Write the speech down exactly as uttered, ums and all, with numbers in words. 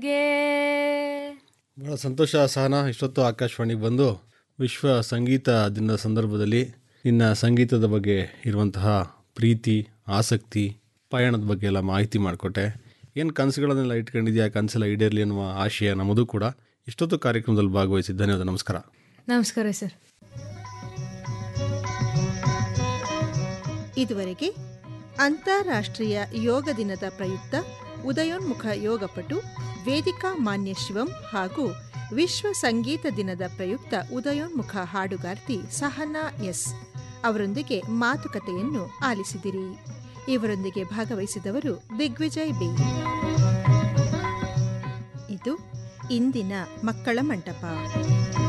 ಬಹಳ ಸಂತೋಷ ಸಹನಾ, ಇಷ್ಟೊತ್ತು ಆಕಾಶವಾಣಿಗೆ ಬಂದು ವಿಶ್ವ ಸಂಗೀತ ದಿನದ ಸಂದರ್ಭದಲ್ಲಿ ನಿನ್ನ ಸಂಗೀತದ ಬಗ್ಗೆ ಇರುವಂತಹ ಪ್ರೀತಿ, ಆಸಕ್ತಿ, ಪಯಣದ ಬಗ್ಗೆ ಎಲ್ಲ ಮಾಹಿತಿ ಮಾಡಿಕೊಟ್ಟೆ. ಏನು ಕನಸುಗಳನ್ನೆಲ್ಲ ಇಟ್ಕೊಂಡಿದ್ಯಾ, ಕನಸೆಲ್ಲ ಈಡೇರಲಿ ಅನ್ನುವ ಆಶಯ ನಮ್ಮದು ಕೂಡ. ಇಷ್ಟೊತ್ತು ಕಾರ್ಯಕ್ರಮದಲ್ಲಿ ಭಾಗವಹಿಸಿ ಧನ್ಯವಾದ. ನಮಸ್ಕಾರ. ನಮಸ್ಕಾರ ಸರ್. ಇದುವರೆಗೆ ಅಂತಾರಾಷ್ಟ್ರೀಯ ಯೋಗ ದಿನದ ಪ್ರಯುಕ್ತ ಉದಯೋನ್ಮುಖ ಯೋಗಪಟು ವೇದಿಕಾ ಮಾನ್ಯ ಶಿವಂ ಹಾಗೂ ವಿಶ್ವ ಸಂಗೀತ ದಿನದ ಪ್ರಯುಕ್ತ ಉದಯೋನ್ಮುಖ ಹಾಡುಗಾರ್ತಿ ಸಹನಾ ಎಸ್ ಅವರೊಂದಿಗೆ ಮಾತುಕತೆಯನ್ನು ಆಲಿಸಿದಿರಿ. ಇವರೊಂದಿಗೆ ಭಾಗವಹಿಸಿದವರು ದಿಗ್ವಿಜಯ್ ಬಿ. ಇದು ಇಂದಿನ ಮಕ್ಕಳ ಮಂಟಪ.